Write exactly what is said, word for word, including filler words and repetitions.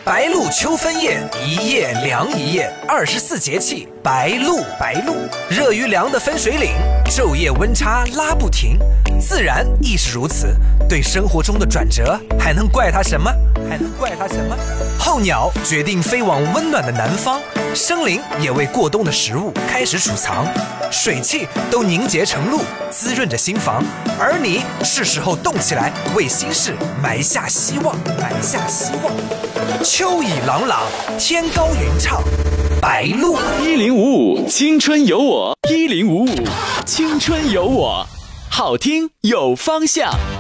白露秋分夜，一夜凉一夜，二十四节气白露。白露，热与凉的分水岭，昼夜温差拉不停。自然亦是如此，对生活中的转折，还能怪它什么？还能怪它什么？候鸟决定飞往温暖的南方，生灵也为过冬的食物开始储藏，水汽都凝结成露，滋润着心房。而你是时候动起来，为心事埋下希望，埋下希望。秋意朗朗，天高云畅，白露。 一零五五青春有我，一零五五青春有我，好听有方向。